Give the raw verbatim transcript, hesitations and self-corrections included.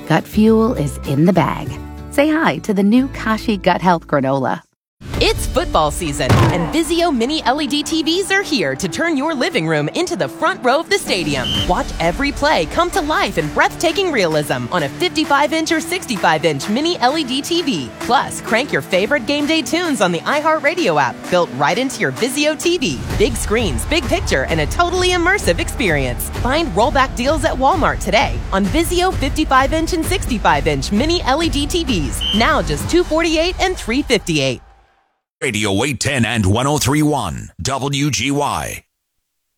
gut fuel is in the bag. Say hi to the new Kashi Gut Health Granola. It's football season, and Vizio Mini L E D T Vs are here to turn your living room into the front row of the stadium. Watch every play come to life in breathtaking realism on a fifty-five inch or sixty-five inch Mini L E D T V. Plus, crank your favorite game day tunes on the iHeartRadio app, built right into your Vizio T V. Big screens, big picture, and a totally immersive experience. Find rollback deals at Walmart today on Vizio fifty-five inch and sixty-five inch Mini L E D T Vs. Now just two hundred forty-eight dollars and three hundred fifty-eight dollars. Radio eight ten and one oh three point one W G Y.